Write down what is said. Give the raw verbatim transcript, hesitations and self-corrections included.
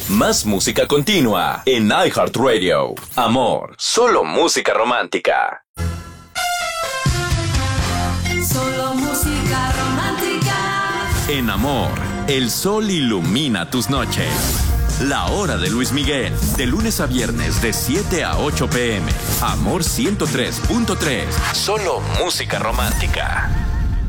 Más música continua en iHeartRadio. Amor, solo música romántica. Solo música romántica. En Amor, el sol ilumina tus noches. La hora de Luis Miguel, de lunes a viernes de siete a ocho pm. Amor ciento tres punto tres. Solo música romántica.